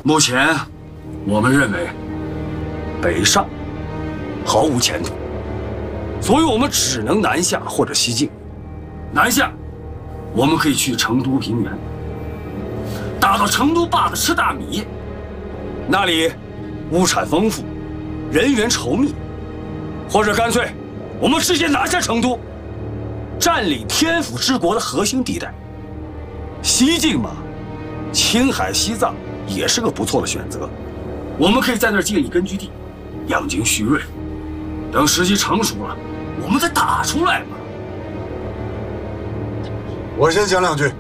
目前，我们认为北上毫无前途，所以我们只能南下或者西进。南下，我们可以去成都平原，打到成都坝子吃大米，那里物产丰富，人员稠密；或者干脆，我们直接拿下成都，占领天府之国的核心地带。西进嘛，青海、西藏也是个不错的选择。我们可以在那儿建立根据地，养精蓄锐，等时机成熟了，我们再打出来嘛。 我先讲两句。